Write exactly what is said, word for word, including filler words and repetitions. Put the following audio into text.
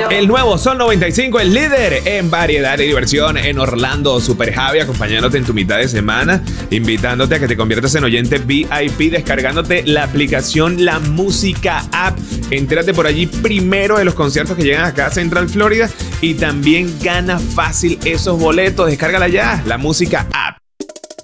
El nuevo Sol noventa y cinco, el líder en variedad y diversión en Orlando. Super Javi acompañándote en tu mitad de semana, invitándote a que te conviertas en oyente V I P, descargándote la aplicación La Música App. Entérate por allí primero de los conciertos que llegan acá a Central Florida y también gana fácil esos boletos. Descárgala ya, La Música App.